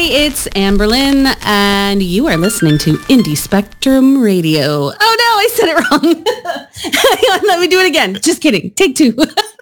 it's Amberlynn, and you are listening to Indie Spectrum Radio. Oh no, I said it wrong. Let me do it again. Just kidding. Take two.